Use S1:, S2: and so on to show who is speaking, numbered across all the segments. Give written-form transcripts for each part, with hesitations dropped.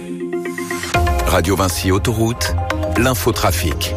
S1: Radio Vinci Autoroute, l'infotrafic.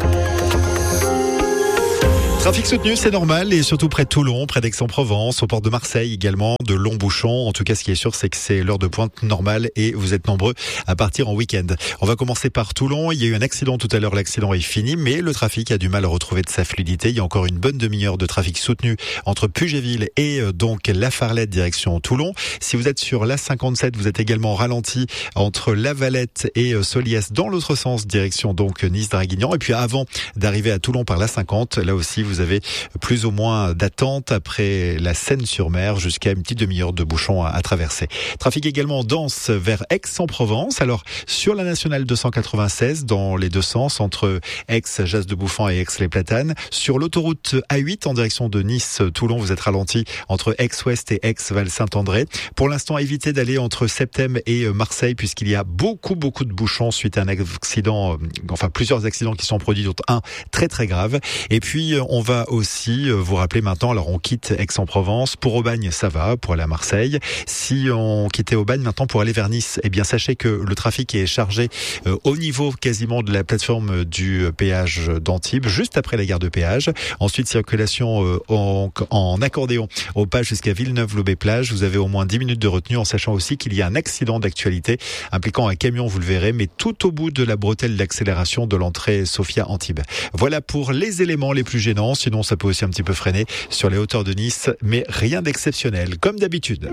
S2: Trafic soutenu, c'est normal, et surtout près de Toulon, près d'Aix-en-Provence, au port de Marseille également, de longs bouchons. En tout cas, ce qui est sûr, c'est que c'est l'heure de pointe normale et vous êtes nombreux à partir en week-end. On va commencer par Toulon. Il y a eu un accident tout à l'heure, l'accident est fini, mais le trafic a du mal à retrouver de sa fluidité. Il y a encore une bonne demi-heure de trafic soutenu entre Puget-Ville et donc La Farlette direction Toulon. Si vous êtes sur l'A57, vous êtes également ralenti entre La Valette et Soliès dans l'autre sens, direction donc Nice-Draguignan. Et puis avant d'arriver à Toulon par l'A50, là aussi, vous avez plus ou moins d'attente après la Seine-sur-Mer jusqu'à une petite demi-heure de bouchon à traverser. Trafic également dense vers Aix-en-Provence. Alors, sur la nationale 296, dans les deux sens, entre Aix-Jas-de-Bouffan et Aix-les-Platanes. Sur l'autoroute A8, en direction de Nice-Toulon, vous êtes ralenti entre Aix-Ouest et Aix-Val-Saint-André. Pour l'instant, évitez d'aller entre Septem et Marseille, puisqu'il y a beaucoup de bouchons suite à un accident, plusieurs accidents qui sont produits, dont un très grave. Et puis, on va aussi vous rappeler maintenant, alors on quitte Aix-en-Provence, pour Aubagne ça va, pour aller à Marseille. Si on quittait Aubagne maintenant pour aller vers Nice, eh bien sachez que le trafic est chargé au niveau quasiment de la plateforme du péage d'Antibes, juste après la gare de péage. Ensuite, circulation en accordéon au pas jusqu'à Villeneuve-Loubet-Plage. Vous avez au moins 10 minutes de retenue, en sachant aussi qu'il y a un accident d'actualité impliquant un camion, vous le verrez, mais tout au bout de la bretelle d'accélération de l'entrée Sophia-Antibes. Voilà pour les éléments les plus gênants. Sinon, ça peut aussi un petit peu freiner sur les hauteurs de Nice, mais rien d'exceptionnel, comme d'habitude.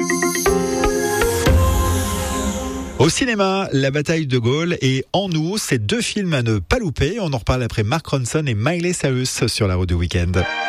S2: Au cinéma, La Bataille de Gaulle et En nous, c'est deux films à ne pas louper. On en reparle après Mark Ronson et Miley Cyrus sur la route du week-end.